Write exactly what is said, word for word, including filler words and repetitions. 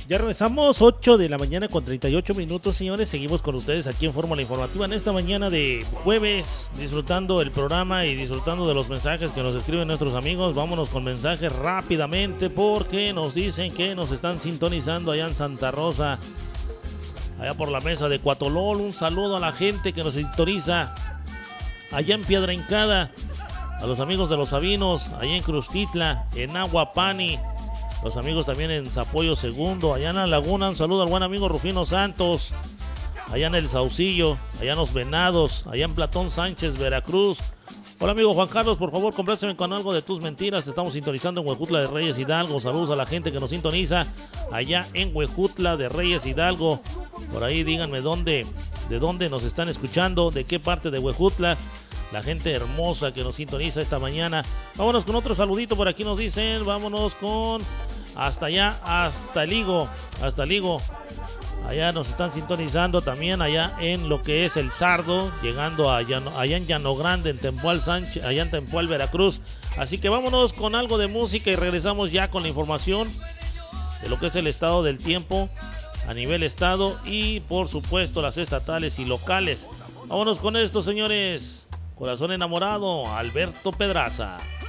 Ya regresamos, ocho de la mañana con treinta y ocho minutos, señores. Seguimos con ustedes aquí en Fórmula Informativa en esta mañana de jueves, disfrutando el programa y disfrutando de los mensajes que nos escriben nuestros amigos. Vámonos con mensajes rápidamente porque nos dicen que nos están sintonizando allá en Santa Rosa, allá por la mesa de Cuatolol. Un saludo a la gente que nos sintoniza allá en Piedra Hincada, a los amigos de Los Sabinos, allá en Crustitla, en Aguapani. Los amigos también en Zapoyo Segundo, allá en La Laguna. Un saludo al buen amigo Rufino Santos, allá en El Saucillo, allá en Los Venados, allá en Platón Sánchez, Veracruz. Hola amigo Juan Carlos, por favor compláceme con algo de Tus Mentiras. Te estamos sintonizando en Huejutla de Reyes Hidalgo. Saludos a la gente que nos sintoniza allá en Huejutla de Reyes Hidalgo. Por ahí díganme dónde, de dónde nos están escuchando, de qué parte de Huejutla. La gente hermosa que nos sintoniza esta mañana. Vámonos con otro saludito, por aquí nos dicen. Vámonos con hasta allá, hasta el Higo, hasta el Higo. Allá nos están sintonizando también, allá en lo que es el Sardo, llegando a Llano, allá en Llano Grande, en Tempual Sánchez, allá en Tempual, Veracruz. Así que vámonos con algo de música y regresamos ya con la información de lo que es el estado del tiempo a nivel estado y por supuesto las estatales y locales. Vámonos con esto, señores. Corazón enamorado, Alberto Pedraza.